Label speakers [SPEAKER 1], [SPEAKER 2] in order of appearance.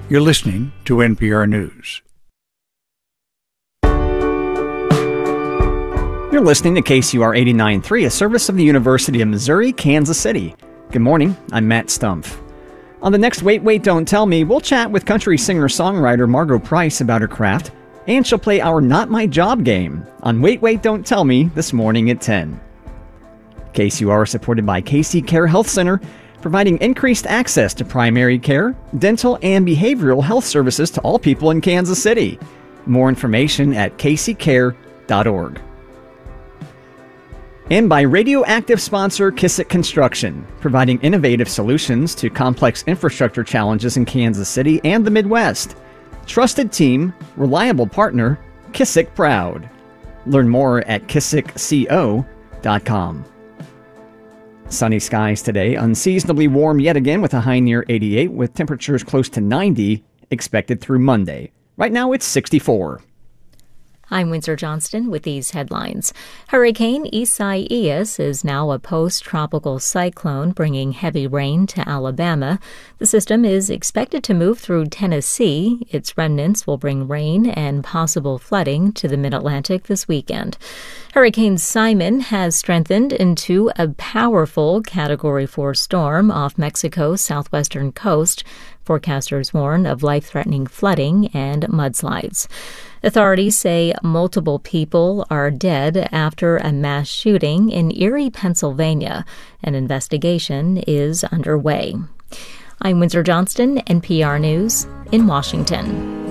[SPEAKER 1] You're listening to NPR News.
[SPEAKER 2] You're listening to KCUR 89.3, a service of the University of Missouri, Kansas City. Good morning, I'm Matt Stumpf. On the next Wait, Wait, Don't Tell Me, we'll chat with country singer-songwriter Margo Price about her craft, and she'll play our Not My Job game on Wait, Wait, Don't Tell Me this morning at 10. KCUR is supported by KC Care Health Center, providing increased access to primary care, dental, and behavioral health services to all people in Kansas City. More information at kccare.org. And by radioactive sponsor Kissick Construction, providing innovative solutions to complex infrastructure challenges in Kansas City and the Midwest. Trusted team, reliable partner, Kissick Proud. Learn more at kissickco.com. Sunny skies today, unseasonably warm yet again with a high near 88 with temperatures close to 90 expected through Monday. Right now it's 64.
[SPEAKER 3] I'm Windsor Johnston with these headlines. Hurricane Isaias is now a post-tropical cyclone bringing heavy rain to Alabama. The system is expected to move through Tennessee. Its remnants will bring rain and possible flooding to the mid-Atlantic this weekend. Hurricane Simon has strengthened into a powerful Category 4 storm off Mexico's southwestern coast. Forecasters warn of life-threatening flooding and mudslides. Authorities say multiple people are dead after a mass shooting in Erie, Pennsylvania. An investigation is underway. I'm Windsor Johnston, NPR News in Washington.